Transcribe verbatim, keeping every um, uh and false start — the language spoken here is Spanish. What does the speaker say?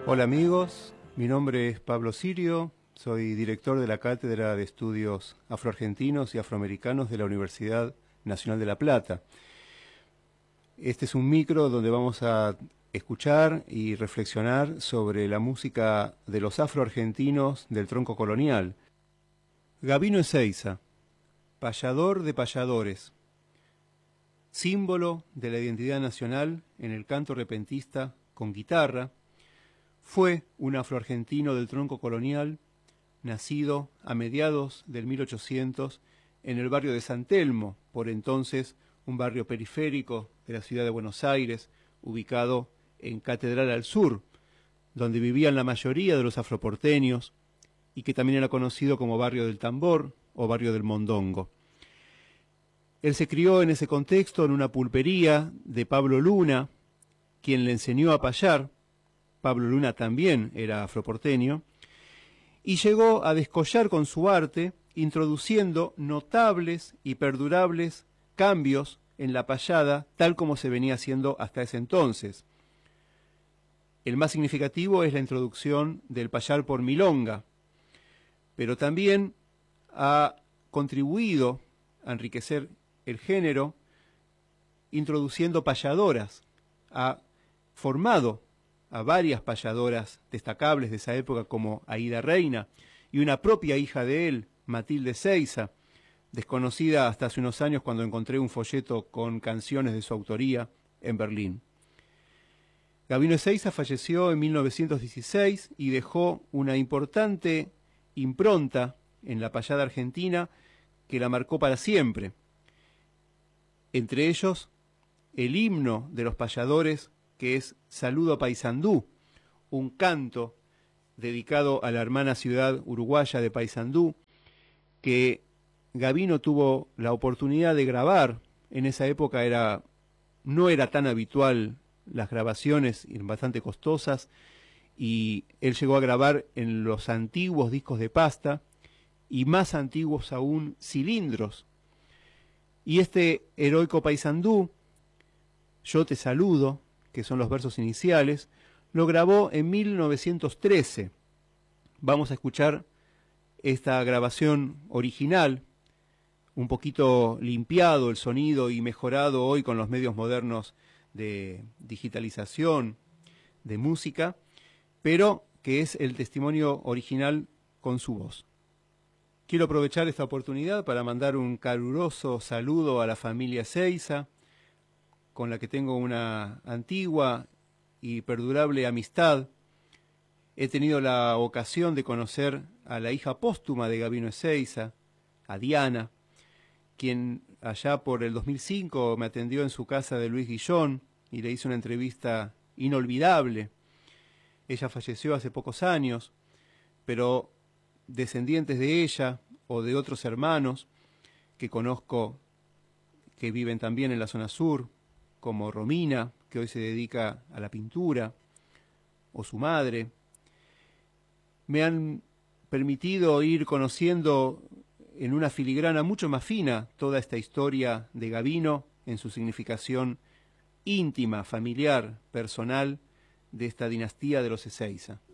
Hola amigos, mi nombre es Pablo Sirio, soy director de la Cátedra de Estudios Afroargentinos y Afroamericanos de la Universidad Nacional de La Plata. Este es un micro donde vamos a escuchar y reflexionar sobre la música de los afroargentinos del tronco colonial. Gabino Ezeiza, payador de payadores, símbolo de la identidad nacional en el canto repentista con guitarra, fue un afroargentino del tronco colonial, nacido a mediados del mil ochocientos en el barrio de San Telmo, por entonces un barrio periférico de la ciudad de Buenos Aires, ubicado en Catedral al Sur, donde vivían la mayoría de los afroporteños y que también era conocido como barrio del Tambor o barrio del Mondongo. Él se crió en ese contexto en una pulpería de Pablo Luna, quien le enseñó a payar. Pablo Luna también era afroporteño, y llegó a descollar con su arte, introduciendo notables y perdurables cambios en la payada, tal como se venía haciendo hasta ese entonces. El más significativo es la introducción del payar por milonga, pero también ha contribuido a enriquecer el género, introduciendo payadoras, ha formado a varias payadoras destacables de esa época como Aída Reina y una propia hija de él, Matilde Ezeiza, desconocida hasta hace unos años cuando encontré un folleto con canciones de su autoría en Berlín. Gabino Ezeiza falleció en mil novecientos dieciséis y dejó una importante impronta en la payada argentina que la marcó para siempre. Entre ellos, el himno de los payadores, que es Saludo a Paysandú, un canto dedicado a la hermana ciudad uruguaya de Paysandú, que Gabino tuvo la oportunidad de grabar. En esa época era, no era tan habitual las grabaciones, eran bastante costosas, y él llegó a grabar en los antiguos discos de pasta, y más antiguos aún, cilindros. Y este heroico Paysandú, Yo te saludo, que son los versos iniciales, lo grabó en mil novecientos trece. Vamos a escuchar esta grabación original, un poquito limpiado el sonido y mejorado hoy con los medios modernos de digitalización de música, pero que es el testimonio original con su voz. Quiero aprovechar esta oportunidad para mandar un caluroso saludo a la familia Ezeiza, con la que tengo una antigua y perdurable amistad. He tenido la ocasión de conocer a la hija póstuma de Gabino Ezeiza, a Diana, quien allá por el dos mil cinco me atendió en su casa de Luis Guillón y le hice una entrevista inolvidable. Ella falleció hace pocos años, pero descendientes de ella o de otros hermanos que conozco que viven también en la zona sur, como Romina, que hoy se dedica a la pintura, o su madre, me han permitido ir conociendo en una filigrana mucho más fina toda esta historia de Gabino en su significación íntima, familiar, personal, de esta dinastía de los Ezeiza.